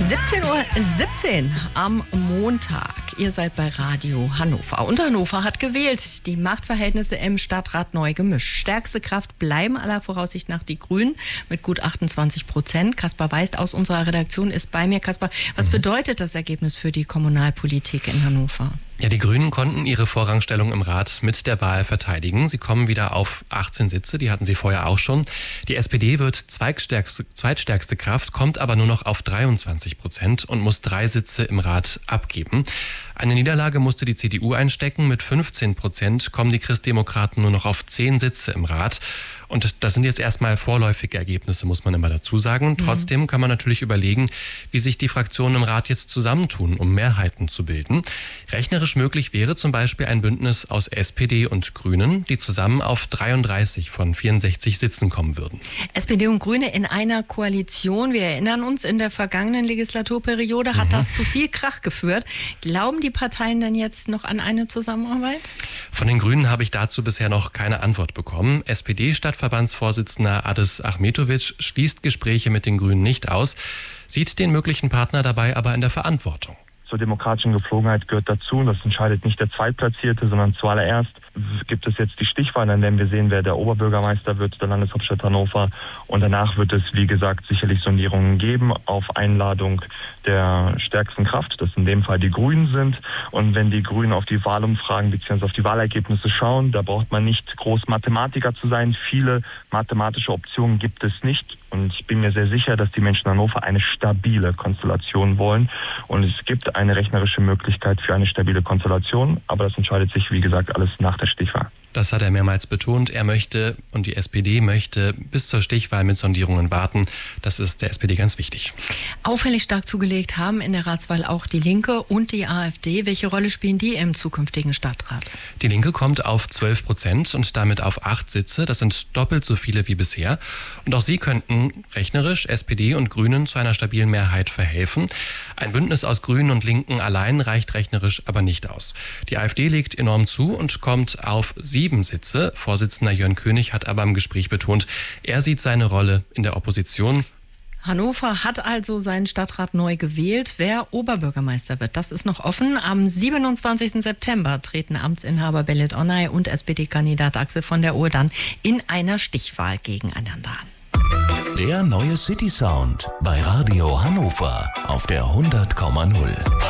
17:17 Uhr am Montag. Ihr seid bei Radio Hannover. Und Hannover hat gewählt. Die Machtverhältnisse im Stadtrat neu gemischt. Stärkste Kraft bleiben aller Voraussicht nach die Grünen mit gut 28%. Kaspar Weist aus unserer Redaktion ist bei mir. Kaspar, was bedeutet das Ergebnis für die Kommunalpolitik in Hannover? Ja, die Grünen konnten ihre Vorrangstellung im Rat mit der Wahl verteidigen. Sie kommen wieder auf 18 Sitze, die hatten sie vorher auch schon. Die SPD wird zweitstärkste Kraft, kommt aber nur noch auf 23% und muss 3 Sitze im Rat abgeben. Eine Niederlage musste die CDU einstecken. Mit 15% kommen die Christdemokraten nur noch auf 10 Sitze im Rat. Und das sind jetzt erstmal vorläufige Ergebnisse, muss man immer dazu sagen. Trotzdem kann man natürlich überlegen, wie sich die Fraktionen im Rat jetzt zusammentun, um Mehrheiten zu bilden. Rechnerisch möglich wäre zum Beispiel ein Bündnis aus SPD und Grünen, die zusammen auf 33 von 64 Sitzen kommen würden. SPD und Grüne in einer Koalition. Wir erinnern uns, in der vergangenen Legislaturperiode hat das zu viel Krach geführt. Glauben die Parteien denn jetzt noch an eine Zusammenarbeit? Von den Grünen habe ich dazu bisher noch keine Antwort bekommen. SPD-Stadtverbandsvorsitzender Adis Ahmetovic schließt Gespräche mit den Grünen nicht aus, sieht den möglichen Partner dabei aber in der Verantwortung. Zur demokratischen Gepflogenheit gehört dazu, und das entscheidet nicht der Zweitplatzierte, sondern zuallererst gibt es jetzt die Stichwahl, an der wir sehen, wer der Oberbürgermeister wird der Landeshauptstadt Hannover. Und danach wird es, wie gesagt, sicherlich Sondierungen geben auf Einladung der stärksten Kraft, das in dem Fall die Grünen sind. Und wenn die Grünen auf die Wahlumfragen bzw. auf die Wahlergebnisse schauen, da braucht man nicht groß Mathematiker zu sein. Viele mathematische Optionen gibt es nicht. Und ich bin mir sehr sicher, dass die Menschen in Hannover eine stabile Konstellation wollen. Und es gibt eine rechnerische Möglichkeit für eine stabile Konstellation. Aber das entscheidet sich, wie gesagt, alles nach der Stichwahl. Das hat er mehrmals betont. Er möchte und die SPD möchte bis zur Stichwahl mit Sondierungen warten. Das ist der SPD ganz wichtig. Auffällig stark zugelegt haben in der Ratswahl auch die Linke und die AfD. Welche Rolle spielen die im zukünftigen Stadtrat? Die Linke kommt auf 12% und damit auf 8 Sitze. Das sind doppelt so viele wie bisher. Und auch sie könnten rechnerisch SPD und Grünen zu einer stabilen Mehrheit verhelfen. Ein Bündnis aus Grünen und Linken allein reicht rechnerisch aber nicht aus. Die AfD legt enorm zu und kommt auf 7 Sitze. Vorsitzender Jörn König hat aber im Gespräch betont, er sieht seine Rolle in der Opposition. Hannover hat also seinen Stadtrat neu gewählt. Wer Oberbürgermeister wird, das ist noch offen. Am 27. September treten Amtsinhaber Belit Onay und SPD-Kandidat Axel von der Ohe dann in einer Stichwahl gegeneinander an. Der neue City Sound bei Radio Hannover auf der 100,0.